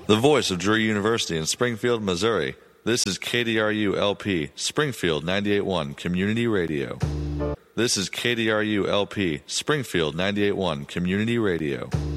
The voice of Drury University in Springfield, Missouri. This is KDRU-LP, Springfield 98.1 Community Radio. This is KDRU-LP, Springfield 98.1 Community Radio.